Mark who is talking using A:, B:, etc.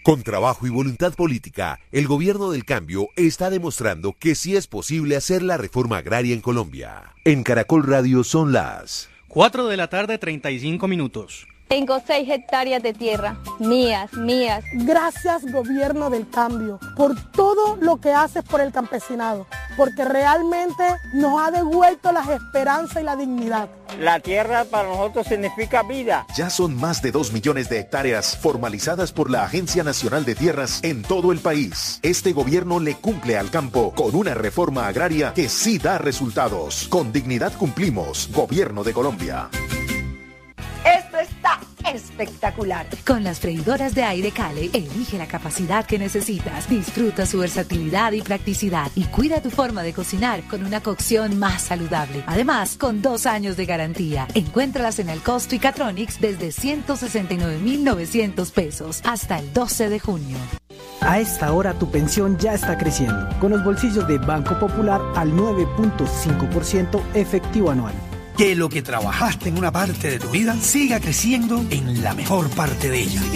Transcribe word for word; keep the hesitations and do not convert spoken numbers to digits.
A: Con trabajo y voluntad política, el gobierno del cambio está demostrando que sí es posible hacer la reforma agraria en Colombia. En Caracol Radio son las
B: cuatro de la tarde, treinta y cinco minutos.
C: Tengo seis hectáreas de tierra, mías, mías.
D: Gracias, gobierno del cambio, por todo lo que haces por el campesinado, porque realmente nos ha devuelto la esperanza y la dignidad.
E: La tierra para nosotros significa vida.
F: Ya son más de dos millones de hectáreas formalizadas por la Agencia Nacional de Tierras en todo el país. Este gobierno le cumple al campo con una reforma agraria que sí da resultados. Con dignidad cumplimos, Gobierno de Colombia.
G: Esto está espectacular.
H: Con las freidoras de aire Cale, elige la capacidad que necesitas, disfruta su versatilidad y practicidad y cuida tu forma de cocinar con una cocción más saludable. Además, con dos años de garantía. Encuéntralas en Alcosto y Catronics desde ciento sesenta y nueve mil novecientos pesos hasta el doce de junio.
I: A esta hora tu pensión ya está creciendo, con los bolsillos de Banco Popular al nueve punto cinco por ciento efectivo anual.
J: Que lo que trabajaste en una parte de tu vida siga creciendo en la mejor parte de ella.